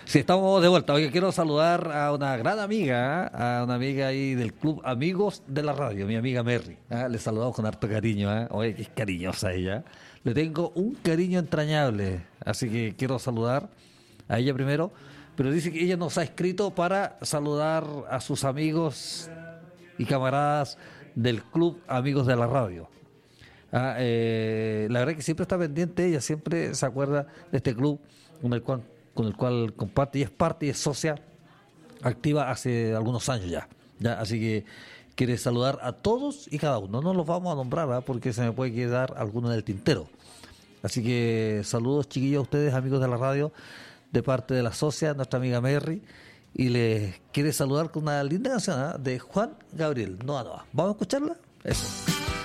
Sí, estamos de vuelta. Oye, quiero saludar a una gran amiga, a una amiga ahí del Club Amigos de la Radio, mi amiga Merry. Le saludamos con harto cariño. Oye, que es cariñosa ella. Le tengo un cariño entrañable, así que quiero saludar a ella primero. Pero dice que ella nos ha escrito para saludar a sus amigos y camaradas del Club Amigos de la Radio. La verdad que siempre está pendiente, ella siempre se acuerda de este club con el cual comparte y es parte y es socia activa hace algunos años ya, así que quiere saludar a todos y cada uno. No los vamos a nombrar porque se me puede quedar alguno en el tintero. Así que saludos chiquillos a ustedes, amigos de la radio, de parte de la socia, nuestra amiga Merry, y les quiere saludar con una linda canción de Juan Gabriel. No. ¿Vamos a escucharla? Eso.